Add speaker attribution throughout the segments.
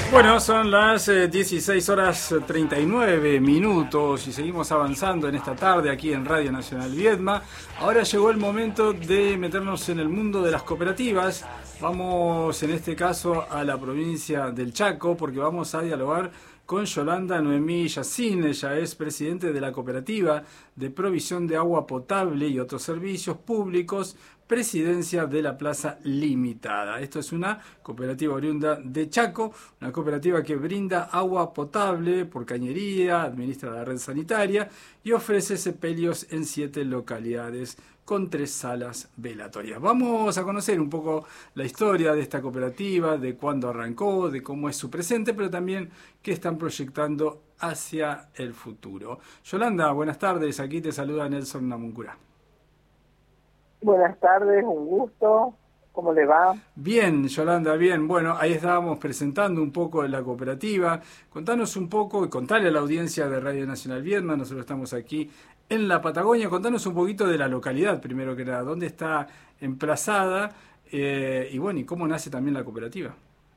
Speaker 1: Bueno, son las 16 horas 39 minutos y seguimos avanzando en esta tarde aquí en Radio Nacional Viedma. Ahora llegó el momento de meternos en el mundo de las cooperativas. Vamos en este caso a la provincia del Chaco porque vamos a dialogar con Yolanda Noemí Yacine. Ella es presidente de la Cooperativa de Provisión de Agua Potable y otros servicios públicos, Presidencia de la Plaza Limitada. Esto es una cooperativa oriunda de Chaco, una cooperativa que brinda agua potable por cañería, administra la red sanitaria y ofrece sepelios en 7 localidades con 3 salas velatorias. Vamos a conocer un poco la historia de esta cooperativa, de cuándo arrancó, de cómo es su presente, pero también qué están proyectando hacia el futuro. Yolanda, buenas tardes. Aquí te saluda Nelson Namuncurá.
Speaker 2: Buenas tardes, un gusto. ¿Cómo le va?
Speaker 1: Bien, Yolanda, bien. Bueno, ahí estábamos presentando un poco de la cooperativa. Contanos un poco y contarle a la audiencia de Radio Nacional Viedma. Nosotros estamos aquí en la Patagonia. Contanos un poquito de la localidad, primero que nada. ¿Dónde está emplazada? Y bueno, ¿y cómo nace también la cooperativa?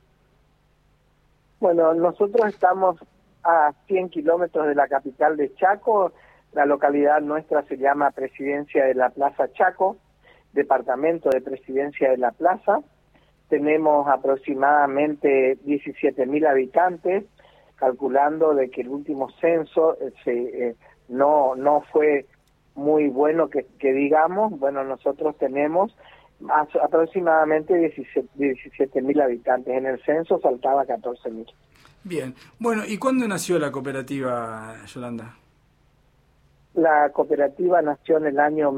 Speaker 2: Bueno, nosotros estamos a 100 kilómetros de la capital de Chaco. La localidad nuestra se llama Presidencia de la Plaza Chaco, departamento de Presidencia de la Plaza. Tenemos aproximadamente 17.000 habitantes, calculando de que el último censo no fue muy bueno que digamos. Bueno, nosotros tenemos aproximadamente 17.000 habitantes. En el censo saltaba 14.000.
Speaker 1: Bien. Bueno, ¿y cuándo nació la cooperativa, Yolanda?
Speaker 2: La cooperativa nació en el año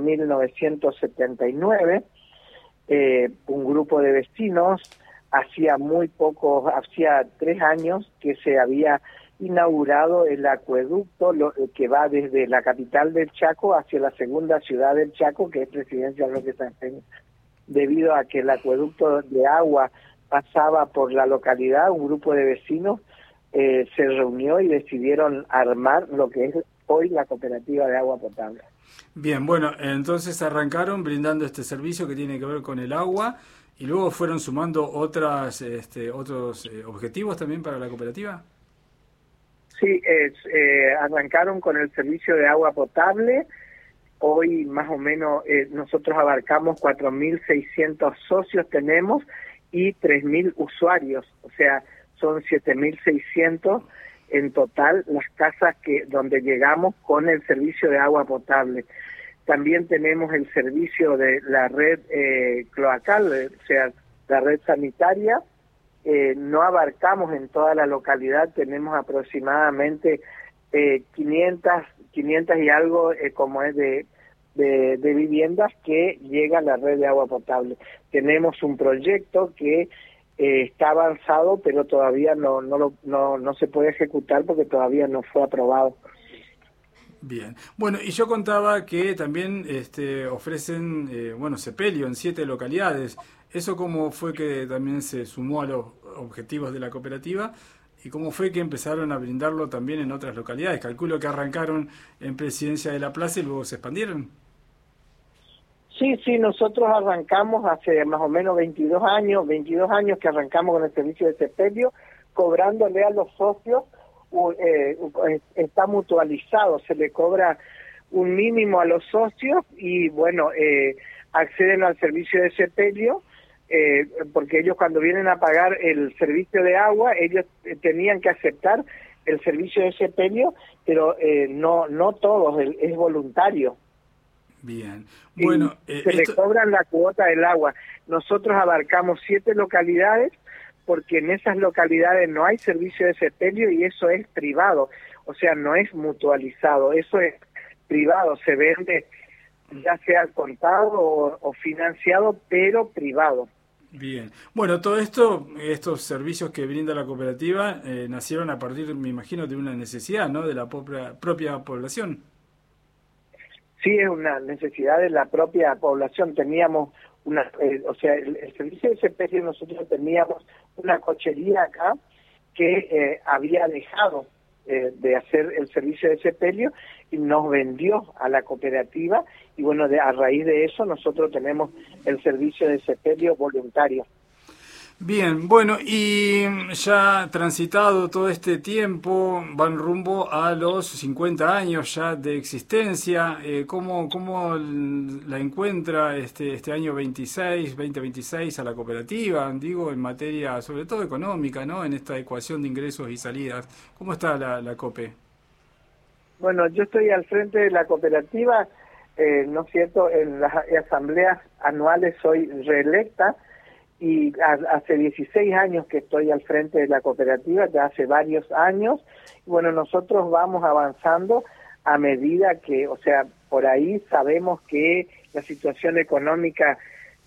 Speaker 2: 1979. Un grupo de vecinos, hacía 3 años que se había inaugurado el acueducto que va desde la capital del Chaco hacia la segunda ciudad del Chaco, que es Presidencia Roque San Peña. Debido a que el acueducto de agua pasaba por la localidad, un grupo de vecinos se reunió y decidieron armar lo que es hoy la cooperativa de agua potable.
Speaker 1: Bien, bueno, entonces arrancaron brindando este servicio que tiene que ver con el agua y luego fueron sumando otros objetivos también para la cooperativa.
Speaker 2: Sí, arrancaron con el servicio de agua potable. Hoy más o menos nosotros abarcamos 4.600 socios tenemos y 3.000 usuarios, o sea, son 7.600 en total las casas donde llegamos con el servicio de agua potable. También tenemos el servicio de la red cloacal, o sea, la red sanitaria. No abarcamos en toda la localidad, tenemos aproximadamente 500 y algo como es de viviendas que llega a la red de agua potable. Tenemos un proyecto que está avanzado, pero todavía no se puede ejecutar porque todavía no fue aprobado.
Speaker 1: Bien. Bueno, y yo contaba que también ofrecen sepelio en 7 localidades. ¿Eso cómo fue que también se sumó a los objetivos de la cooperativa? ¿Y cómo fue que empezaron a brindarlo también en otras localidades? Calculo que arrancaron en Presidencia de la Plaza y luego se expandieron.
Speaker 2: Sí, nosotros arrancamos hace más o menos 22 años que arrancamos con el servicio de sepelio, cobrándole a los socios, está mutualizado, se le cobra un mínimo a los socios y bueno, acceden al servicio de sepelio, porque ellos cuando vienen a pagar el servicio de agua, ellos tenían que aceptar el servicio de sepelio, pero no todos, es voluntario.
Speaker 1: Bien, bueno,
Speaker 2: le cobran la cuota del agua. Nosotros abarcamos 7 localidades porque en esas localidades no hay servicio de sepelio y eso es privado, o sea, no es mutualizado, eso es privado, se vende ya sea al contado o financiado, pero privado.
Speaker 1: Bien, bueno, todo estos servicios que brinda la cooperativa nacieron a partir, me imagino, de una necesidad, ¿no?, de la propia población.
Speaker 2: Sí, es una necesidad de la propia población. Teníamos el servicio de sepelio, nosotros teníamos una cochería acá que había dejado de hacer el servicio de sepelio y nos vendió a la cooperativa y bueno, a raíz de eso nosotros tenemos el servicio de sepelio voluntario.
Speaker 1: Bien, bueno, y ya transitado todo este tiempo, van rumbo a los 50 años ya de existencia. ¿Cómo la encuentra este año 2026 a la cooperativa? Digo, en materia sobre todo económica, ¿no? En esta ecuación de ingresos y salidas. ¿Cómo está la COPE?
Speaker 2: Bueno, yo estoy al frente de la cooperativa, ¿no es cierto? En las asambleas anuales soy reelecta y hace 16 años que estoy al frente de la cooperativa, ya hace varios años. Y bueno, nosotros vamos avanzando a medida que, o sea, por ahí sabemos que la situación económica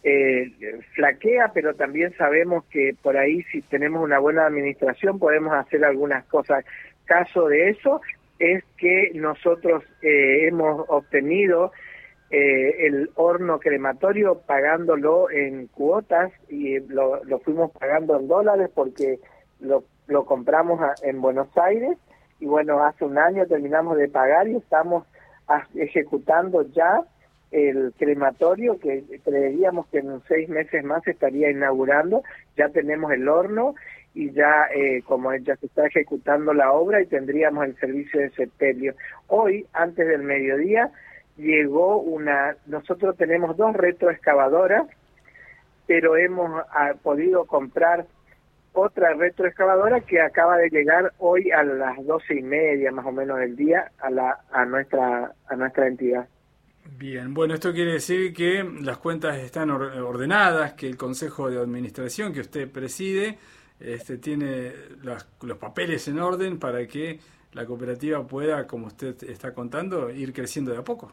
Speaker 2: flaquea, pero también sabemos que por ahí si tenemos una buena administración podemos hacer algunas cosas. Caso de eso es que nosotros hemos obtenido el horno crematorio pagándolo en cuotas y lo fuimos pagando en dólares porque lo compramos en Buenos Aires y bueno, hace un año terminamos de pagar y estamos ejecutando ya el crematorio que creeríamos que en 6 meses más se estaría inaugurando. Ya tenemos el horno y ya como ya se está ejecutando la obra y tendríamos el servicio de sepelio. Hoy, antes del mediodía, llegó nosotros tenemos 2 retroexcavadoras, pero hemos podido comprar otra retroexcavadora que acaba de llegar hoy a las 12:30 más o menos del día a nuestra entidad.
Speaker 1: Bien, bueno, esto quiere decir que las cuentas están ordenadas, que el Consejo de Administración que usted preside tiene los papeles en orden para que la cooperativa pueda, como usted está contando, ir creciendo de a poco.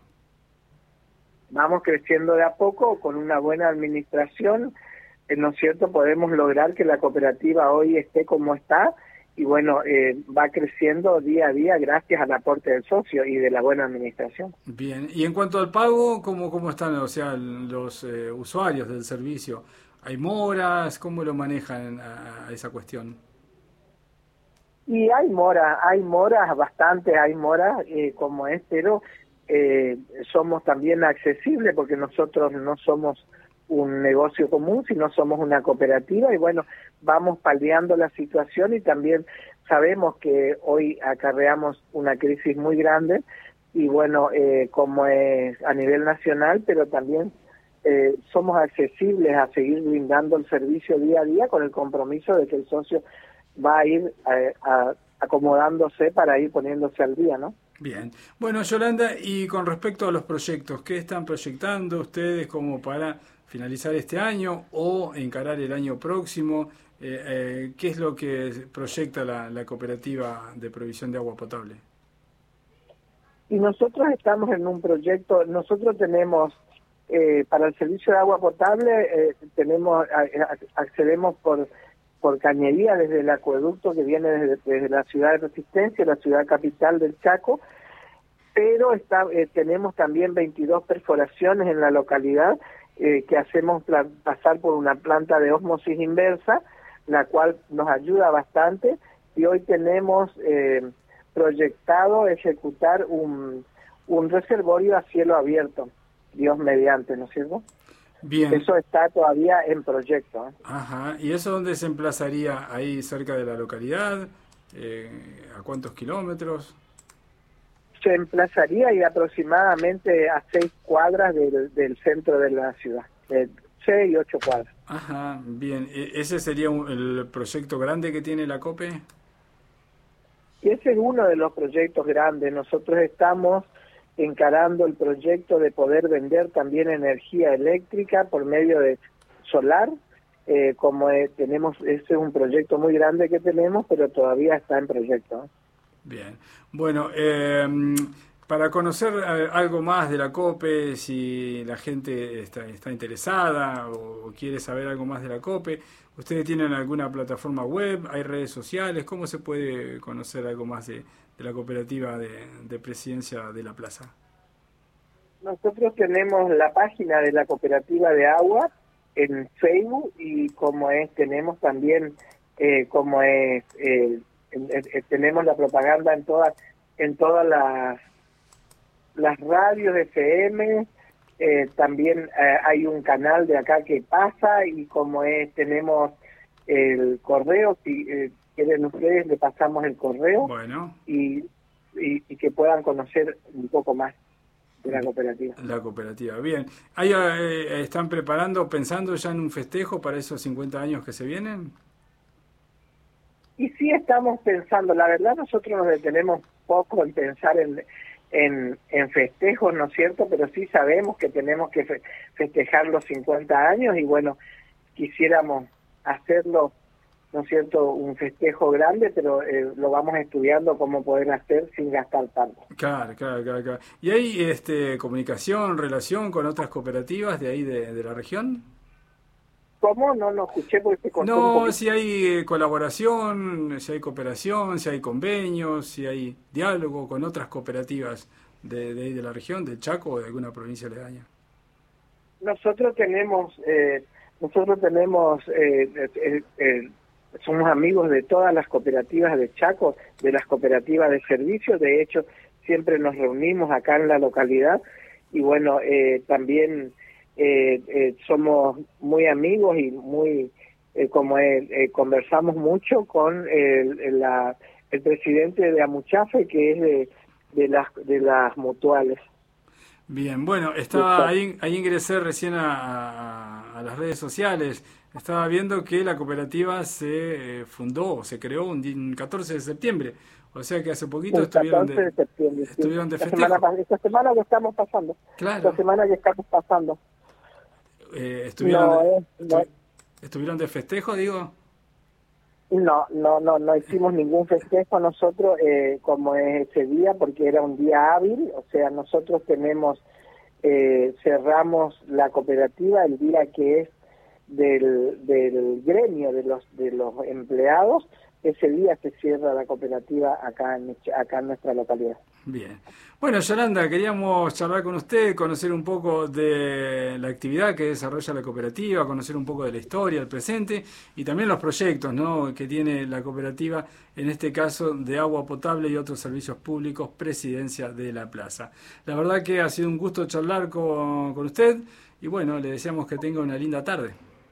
Speaker 2: Vamos creciendo de a poco con una buena administración, ¿no es cierto? Podemos lograr que la cooperativa hoy esté como está y bueno, va creciendo día a día gracias al aporte del socio y de la buena administración.
Speaker 1: Bien, y en cuanto al pago, ¿cómo están, o sea, los usuarios del servicio? ¿Hay moras? ¿Cómo lo manejan a esa cuestión?
Speaker 2: Y hay moras, bastante hay moras como es, pero somos también accesibles porque nosotros no somos un negocio común, sino somos una cooperativa y bueno, vamos paliando la situación y también sabemos que hoy acarreamos una crisis muy grande y bueno, como es a nivel nacional, pero también somos accesibles a seguir brindando el servicio día a día con el compromiso de que el socio va a ir acomodándose para ir poniéndose al día, ¿no?
Speaker 1: Bien. Bueno, Yolanda, y con respecto a los proyectos, ¿qué están proyectando ustedes como para finalizar este año o encarar el año próximo? ¿Qué es lo que proyecta la cooperativa de provisión de agua potable?
Speaker 2: Y nosotros estamos en un proyecto, nosotros tenemos para el servicio de agua potable, accedemos por cañería desde el acueducto que viene desde la ciudad de Resistencia, la ciudad capital del Chaco, pero tenemos también 22 perforaciones en la localidad que hacemos pasar por una planta de ósmosis inversa, la cual nos ayuda bastante, y hoy tenemos proyectado ejecutar un reservorio a cielo abierto, Dios mediante, ¿no es cierto?
Speaker 1: Bien.
Speaker 2: Eso está todavía en proyecto.
Speaker 1: Ajá. ¿Y eso dónde se emplazaría? ¿Ahí cerca de la localidad? ¿A cuántos kilómetros?
Speaker 2: Se emplazaría y aproximadamente a 6 cuadras del centro de la ciudad, 6 y 8 cuadras.
Speaker 1: Ajá, bien. ¿Ese sería el proyecto grande que tiene la COPE?
Speaker 2: Y ese es uno de los proyectos grandes. Nosotros estamos encarando el proyecto de poder vender también energía eléctrica por medio de solar, ese es un proyecto muy grande que tenemos, pero todavía está en proyecto.
Speaker 1: Bien, bueno, para conocer algo más de la COPE, si la gente está interesada o quiere saber algo más de la COPE, ¿ustedes tienen alguna plataforma web? ¿Hay redes sociales? ¿Cómo se puede conocer algo más de la cooperativa de Presidencia de la Plaza?
Speaker 2: Nosotros tenemos la página de la cooperativa de agua en Facebook y tenemos también tenemos la propaganda en todas las radios FM, también hay un canal de acá que pasa y tenemos el correo, si quieren ustedes, le pasamos el correo.
Speaker 1: Bueno.
Speaker 2: Y que puedan conocer un poco más de la cooperativa.
Speaker 1: La cooperativa, bien. ¿Ahí están preparando, pensando ya en un festejo para esos 50 años que se vienen?
Speaker 2: Y sí estamos pensando, la verdad nosotros nos detenemos poco en pensar en festejos, ¿no es cierto? Pero sí sabemos que tenemos que festejar los 50 años y bueno, quisiéramos hacerlo, ¿no es cierto?, un festejo grande, pero lo vamos estudiando cómo poder hacer sin gastar tanto.
Speaker 1: Claro. ¿Y hay comunicación, relación con otras cooperativas de ahí de la región?
Speaker 2: ¿Cómo? No escuché porque se cortó un poquito.
Speaker 1: Si hay colaboración, si hay cooperación, si hay convenios, si hay diálogo con otras cooperativas de ahí de la región, del Chaco o de alguna provincia aledaña.
Speaker 2: Nosotros tenemos somos amigos de todas las cooperativas de Chaco, de las cooperativas de servicios, de hecho siempre nos reunimos acá en la localidad y bueno, también somos muy amigos y muy, conversamos mucho con el presidente de Amuchafe, que es de las mutuales.
Speaker 1: Bien, bueno, ahí ingresé recién a las redes sociales. Estaba viendo que la cooperativa se fundó, se creó un 14 de septiembre. O sea que hace poquito estuvieron de festejo.
Speaker 2: Esta semana que estamos pasando.
Speaker 1: Claro.
Speaker 2: Esta semana que estamos pasando.
Speaker 1: ¿Estuvieron de festejo, digo?
Speaker 2: No hicimos ningún festejo nosotros como es ese día, porque era un día hábil, o sea, nosotros cerramos la cooperativa el día que es del gremio de los empleados, ese día se cierra la cooperativa acá en nuestra localidad.
Speaker 1: Bien. Bueno, Yolanda, queríamos charlar con usted, conocer un poco de la actividad que desarrolla la cooperativa, conocer un poco de la historia, el presente y también los proyectos, ¿no?, que tiene la cooperativa, en este caso de agua potable y otros servicios públicos, Presidencia de la Plaza. La verdad que ha sido un gusto charlar con usted y bueno, le deseamos que tenga una linda tarde.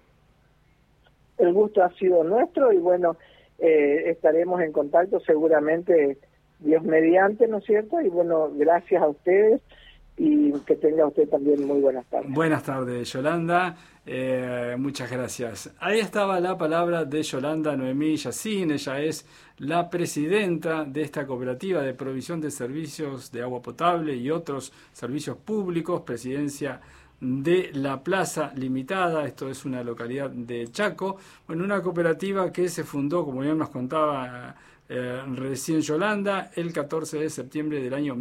Speaker 2: El gusto ha sido nuestro y bueno, estaremos en contacto seguramente, Dios mediante, ¿no es cierto? Y bueno, gracias a ustedes y que tenga usted también muy buenas tardes.
Speaker 1: Buenas tardes, Yolanda. Muchas gracias. Ahí estaba la palabra de Yolanda Noemí Yacín. Ella es la presidenta de esta cooperativa de provisión de servicios de agua potable y otros servicios públicos, Presidencia de la Plaza Limitada. Esto es una localidad de Chaco. Bueno, una cooperativa que se fundó, como ya nos contaba recién Yolanda, el 14 de septiembre del año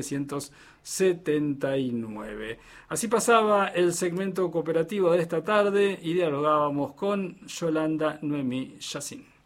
Speaker 1: 1979. Así pasaba el segmento cooperativo de esta tarde y dialogábamos con Yolanda Noemí Yacín.